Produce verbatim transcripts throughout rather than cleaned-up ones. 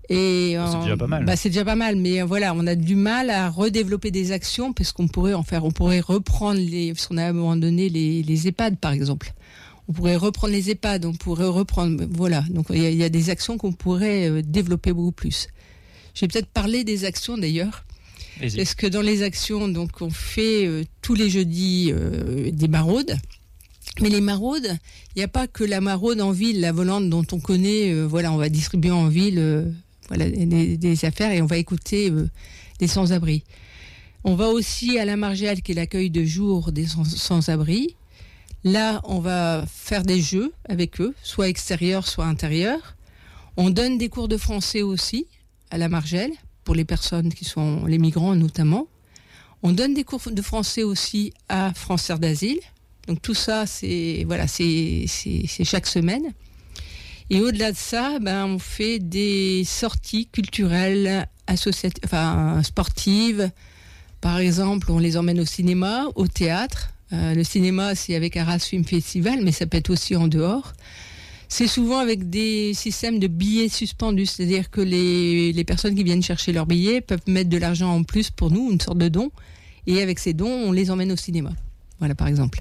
Et c'est déjà pas mal. Bah, c'est déjà pas mal, mais voilà, on a du mal à redévelopper des actions parce qu'on pourrait en faire, on pourrait reprendre les, parce qu'on a abandonné les, les EHPAD par exemple. On pourrait reprendre les EHPAD, on pourrait reprendre, voilà. Donc il y, y a des actions qu'on pourrait euh, développer beaucoup plus. Je vais peut-être parler des actions d'ailleurs. Vas-y. Parce que dans les actions, donc on fait euh, tous les jeudis euh, des maraudes. Mais les maraudes, il n'y a pas que la maraude en ville, la volante dont on connaît. Euh, voilà, on va distribuer en ville. Euh, Voilà, des, des affaires et on va écouter euh, des sans-abri. On va aussi à la Margelle qui est l'accueil de jour des sans- sans-abri. Là, on va faire des jeux avec eux, soit extérieurs, soit intérieurs. On donne des cours de français aussi à la Margelle pour les personnes qui sont les migrants notamment. On donne des cours de français aussi à France Terre d'Asile. Donc tout ça, c'est voilà, c'est, c'est, c'est chaque semaine. Et au-delà de ça, ben, on fait des sorties culturelles, associatives, enfin, sportives. Par exemple, on les emmène au cinéma, au théâtre. Euh, le cinéma, c'est avec Arras Film Festival, mais ça peut être aussi en dehors. C'est souvent avec des systèmes de billets suspendus, c'est-à-dire que les, les personnes qui viennent chercher leurs billets peuvent mettre de l'argent en plus pour nous, une sorte de don. Et avec ces dons, on les emmène au cinéma. Voilà, par exemple.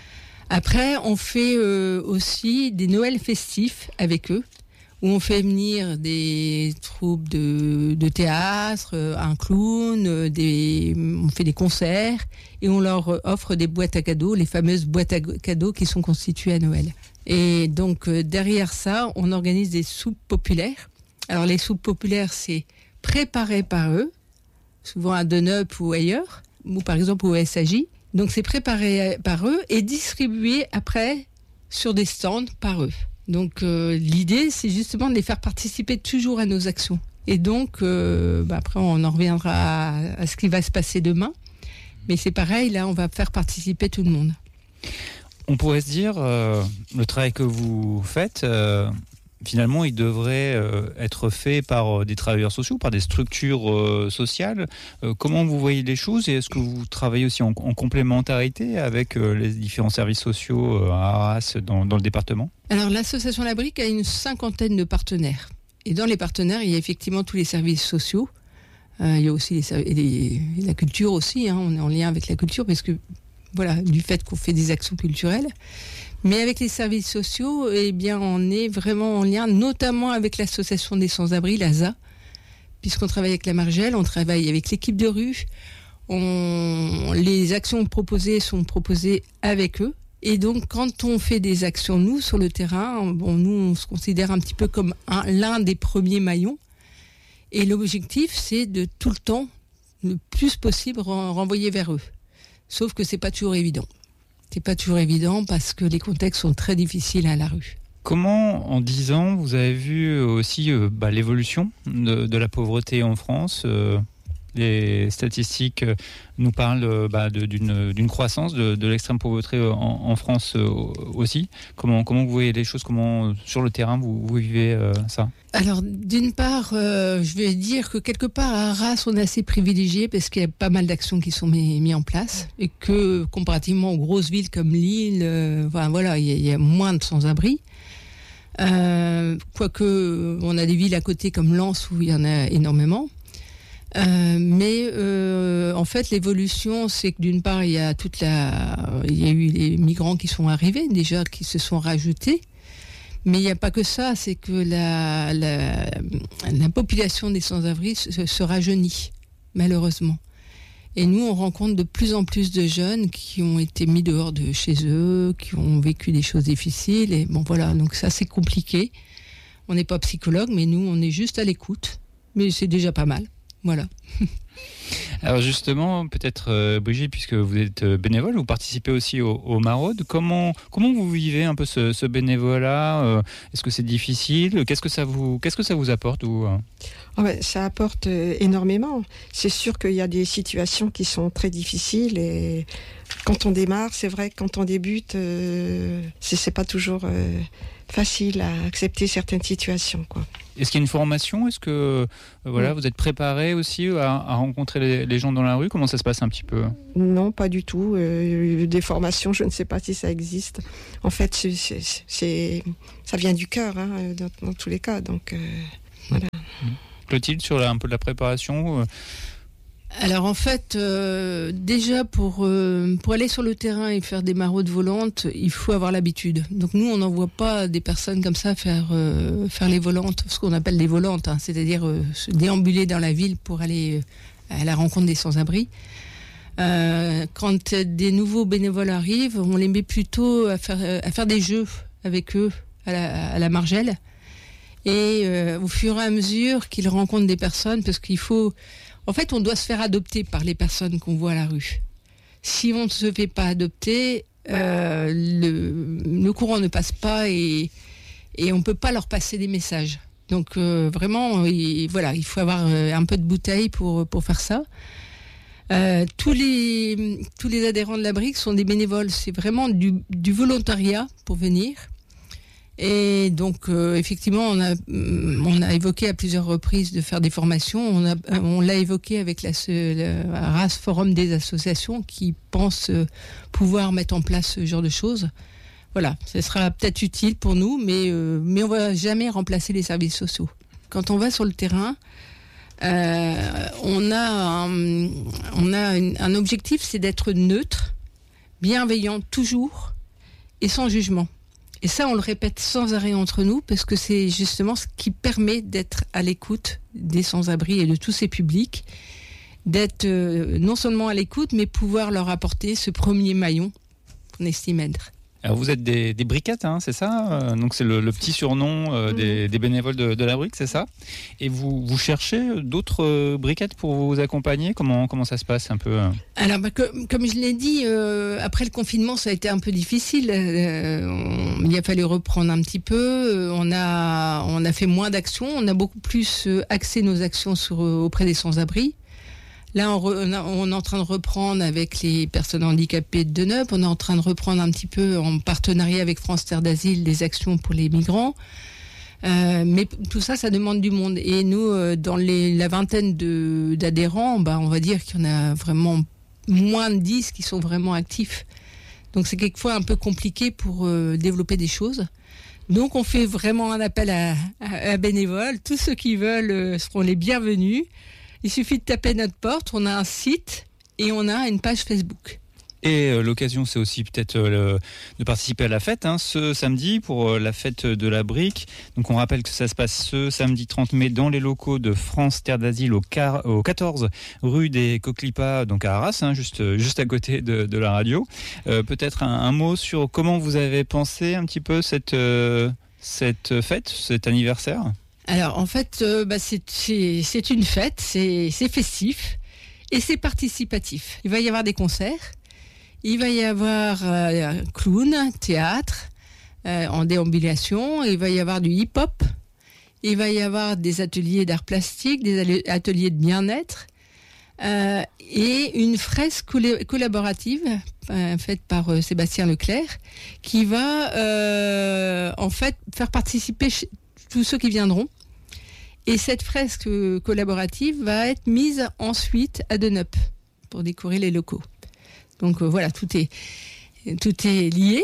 Après, on fait euh, aussi des Noëls festifs avec eux, où on fait venir des troupes de, de théâtre, euh, un clown, euh, des, on fait des concerts, et on leur offre des boîtes à cadeaux, les fameuses boîtes à cadeaux qui sont constituées à Noël. Et donc, euh, derrière ça, on organise des soupes populaires. Alors, les soupes populaires, c'est préparé par eux, souvent à Deneup ou ailleurs, ou par exemple au S A J. Donc c'est préparé par eux et distribué après sur des stands par eux. Donc euh, l'idée, c'est justement de les faire participer toujours à nos actions. Et donc euh, bah, après on en reviendra à, à ce qui va se passer demain. Mais c'est pareil, là on va faire participer tout le monde. On pourrait se dire, euh, le travail que vous faites, euh, finalement, il devrait euh, être fait par euh, des travailleurs sociaux, par des structures euh, sociales. Euh, comment vous voyez les choses et est-ce que vous travaillez aussi en, en complémentarité avec euh, les différents services sociaux euh, à Arras dans, dans le département ? Alors l'association La Brique a une cinquantaine de partenaires. Et dans les partenaires, il y a effectivement tous les services sociaux. Euh, il y a aussi les, les, la culture aussi. Hein, on est en lien avec la culture parce que, voilà, du fait qu'on fait des actions culturelles. Mais avec les services sociaux, eh bien, on est vraiment en lien, notamment avec l'association des sans-abri, l'A S A, puisqu'on travaille avec la Margelle, on travaille avec l'équipe de rue. On, les actions proposées sont proposées avec eux. Et donc, quand on fait des actions, nous, sur le terrain, bon, nous, on se considère un petit peu comme un, l'un des premiers maillons. Et l'objectif, c'est de tout le temps, le plus possible, renvoyer vers eux. Sauf que c'est pas toujours évident. C'est pas toujours évident parce que les contextes sont très difficiles à la rue. Comment, en dix ans, vous avez vu aussi euh, bah, l'évolution de, de la pauvreté en France ? euh, Les statistiques nous parlent bah, de, d'une, d'une croissance de, de l'extrême pauvreté en, en France euh, aussi. Comment, comment vous voyez les choses ? Comment, sur le terrain, vous, vous vivez euh, ça ? Alors, d'une part, euh, je vais dire que quelque part, à Arras, on est assez privilégié parce qu'il y a pas mal d'actions qui sont mises mis en place et que, comparativement aux grosses villes comme Lille, euh, enfin, voilà, il y, y a moins de sans-abri. Euh, quoique, on a des villes à côté comme Lens où il y en a énormément. Euh, mais euh, en fait, l'évolution, c'est que d'une part, il y a toute la, il y a eu les migrants qui sont arrivés déjà, qui se sont rajoutés. Mais il n'y a pas que ça, c'est que la, la, la population des sans-abri se, se rajeunit, malheureusement. Et nous, on rencontre de plus en plus de jeunes qui ont été mis dehors de chez eux, qui ont vécu des choses difficiles. Et bon, voilà, donc ça, c'est compliqué. On n'est pas psychologue, mais nous, on est juste à l'écoute. Mais c'est déjà pas mal. Voilà. Alors justement, peut-être euh, Brigitte, puisque vous êtes bénévole, vous participez aussi aux au maraudes. Comment comment vous vivez un peu ce, ce bénévolat ? euh, Est-ce que c'est difficile ? Qu'est-ce que ça vous qu'est-ce que ça vous apporte vous ? Oh ben, ça apporte euh, énormément. C'est sûr qu'il y a des situations qui sont très difficiles et quand on démarre, c'est vrai que quand on débute, euh, c'est, c'est pas toujours euh, facile à accepter certaines situations, quoi. Est-ce qu'il y a une formation ? Est-ce que euh, voilà, oui. Vous êtes préparé aussi à, à rencontrer les, les gens dans la rue ? Comment ça se passe un petit peu ? Non, pas du tout. Euh, des formations, je ne sais pas si ça existe. En fait, c'est, c'est, c'est, ça vient du cœur, hein, dans, dans tous les cas. Donc, euh, voilà. Mmh. Clotilde, sur la, un peu de la préparation? Alors en fait, euh, déjà pour, euh, pour aller sur le terrain et faire des maraudes volantes, il faut avoir l'habitude. Donc nous, on n'envoie pas des personnes comme ça faire, euh, faire les volantes, ce qu'on appelle des volantes, hein, c'est-à-dire euh, se déambuler dans la ville pour aller euh, à la rencontre des sans-abri. Euh, quand des nouveaux bénévoles arrivent, on les met plutôt à faire, à faire des jeux avec eux à la, à la margelle. Et euh, au fur et à mesure qu'ils rencontrent des personnes, parce qu'il faut... En fait, on doit se faire adopter par les personnes qu'on voit à la rue. Si on ne se fait pas adopter, euh, le, le courant ne passe pas et, et on ne peut pas leur passer des messages. Donc euh, vraiment, il, voilà, il faut avoir un peu de bouteille pour, pour faire ça. Euh, tous, les, tous les adhérents de la Brique sont des bénévoles. C'est vraiment du, du volontariat pour venir. Et donc, euh, effectivement, on a, on a évoqué à plusieurs reprises de faire des formations. On, a, on l'a évoqué avec la, le R A S Forum des associations qui pensent pouvoir mettre en place ce genre de choses. Voilà, ce sera peut-être utile pour nous, mais, euh, mais on ne va jamais remplacer les services sociaux. Quand on va sur le terrain, euh, on a, un, on a une, un objectif, c'est d'être neutre, bienveillant toujours et sans jugement. Et ça, on le répète sans arrêt entre nous, parce que c'est justement ce qui permet d'être à l'écoute des sans-abri et de tous ces publics, d'être euh, non seulement à l'écoute, mais pouvoir leur apporter ce premier maillon qu'on estime être. Alors vous êtes des, des briquettes, hein, c'est ça? Donc c'est le, le petit surnom euh, des, des bénévoles de, de la Brique, c'est ça? Et vous, vous cherchez d'autres euh, briquettes pour vous accompagner? Comment, comment ça se passe un peu? Alors bah, que, comme je l'ai dit, euh, après le confinement, ça a été un peu difficile. Euh, on, il a fallu reprendre un petit peu. On a, on a fait moins d'actions. On a beaucoup plus axé nos actions sur, auprès des sans-abri. Là, on, re, on, a, on est en train de reprendre avec les personnes handicapées de Deneuve. On est en train de reprendre un petit peu en partenariat avec France Terre d'Asile des actions pour les migrants. Euh, mais tout ça, ça demande du monde. Et nous, euh, dans les, la vingtaine de, d'adhérents, bah, on va dire qu'il y en a vraiment moins de dix qui sont vraiment actifs. Donc c'est quelquefois un peu compliqué pour euh, développer des choses. Donc on fait vraiment un appel à, à, à bénévoles. Tous ceux qui veulent euh, seront les bienvenus. Il suffit de taper notre porte, on a un site et on a une page Facebook. Et euh, l'occasion, c'est aussi peut-être euh, de participer à la fête, hein, ce samedi, pour euh, la fête de la Brique. Donc on rappelle que ça se passe ce samedi trente mai dans les locaux de France Terre d'Asile au, car, au quatorze rue des Coquelipas, donc à Arras, hein, juste, juste à côté de, de la radio. Euh, peut-être un, un mot sur comment vous avez pensé un petit peu cette, euh, cette fête, cet anniversaire? Alors en fait, euh, bah, c'est, c'est, c'est une fête, c'est, c'est festif et c'est participatif. Il va y avoir des concerts, il va y avoir euh, clown, théâtre, euh, en déambulation, il va y avoir du hip-hop, il va y avoir des ateliers d'art plastique, des ateliers de bien-être euh, et une fresque coll- collaborative euh, faite par euh, Sébastien Leclerc qui va euh, en fait faire participer ch- tous ceux qui viendront. Et cette fresque collaborative va être mise ensuite à Deneuve pour décorer les locaux. Donc euh, voilà, tout est, tout est lié.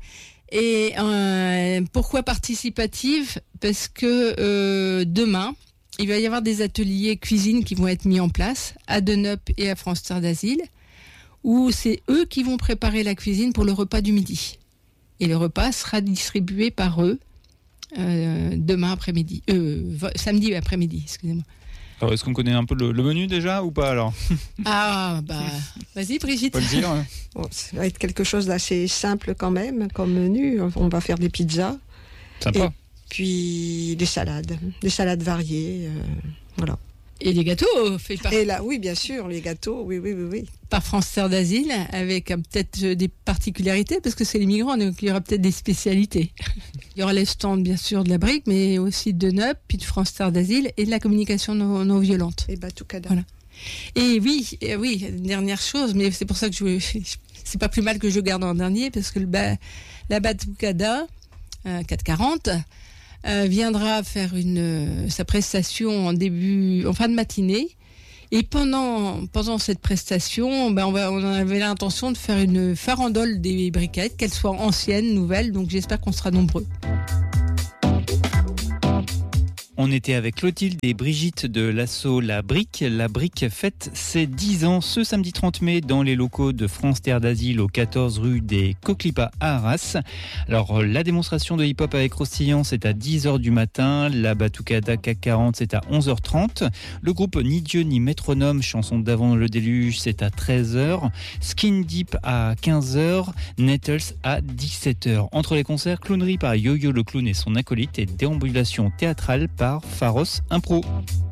Et euh, pourquoi participative? Parce que euh, demain, il va y avoir des ateliers cuisine qui vont être mis en place à Deneuve et à France Terre d'Asile, où c'est eux qui vont préparer la cuisine pour le repas du midi. Et le repas sera distribué par eux Euh, demain après-midi, euh, samedi après-midi, excusez-moi. Alors, est-ce qu'on connaît un peu le, le menu déjà ou pas alors? Ah, bah, vas-y Brigitte. Faut le dire. Hein. Bon, ça va être quelque chose d'assez simple quand même, comme menu. On va faire des pizzas. Sympa. Et puis des salades, des salades variées, euh, voilà. Et les gâteaux, fait par... Et là, oui, bien sûr, les gâteaux, oui, oui, oui, oui. Par France Terre d'Asile, avec euh, peut-être euh, des particularités, parce que c'est les migrants, donc il y aura peut-être des spécialités. Il y aura les stands, bien sûr, de la Brique, mais aussi de Deneuve, puis de France Terre d'Asile, et de la communication non, non violente. Et Batucada. Voilà. Et oui, et oui, une dernière chose, mais c'est pour ça que je, c'est pas plus mal que je garde en dernier, parce que le, bah, la Batucada, euh, quatre quarante, Euh, viendra faire une, euh, sa prestation en début, en fin de matinée. Et pendant, pendant cette prestation, ben on, va, on avait l'intention de faire une farandole des briquettes, qu'elles soient anciennes, nouvelles. Donc j'espère qu'on sera nombreux. On était avec Clotilde et Brigitte de l'asso La Brique. La Brique fête ses dix ans ce samedi trente mai dans les locaux de France Terre d'Asile au quatorze rue des Coquelipas à Arras. Alors la démonstration de hip-hop avec Croustillant, c'est à dix heures du matin. La Batucada C A C quarante, c'est à onze heures trente. Le groupe Ni Dieu ni Métronome, chanson d'avant le déluge, c'est à treize heures. Skin Deep à quinze heures. Nettles à dix-sept heures. Entre les concerts, clownerie par Yo-Yo le clown et son acolyte et déambulation théâtrale par Pharos Impro.